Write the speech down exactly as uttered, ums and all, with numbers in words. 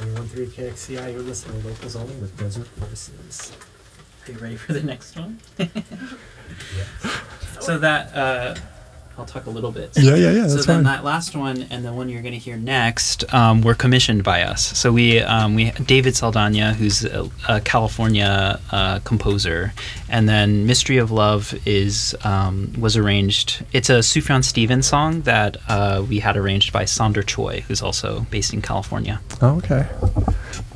ninety-one point three K X C I, you're listening to Locals Only with Desert Voices. Are you ready for the next one? Yes. So that, uh, I'll talk a little bit. Yeah, yeah, yeah. That's so then fine. that last one and the one you're going to hear next um, were commissioned by us. So we, um, we David Saldana, who's a, a California uh, composer, and then Mystery of Love is um, was arranged. It's a Sufjan Stevens song that uh, we had arranged by Sander Choi, who's also based in California. Oh, okay.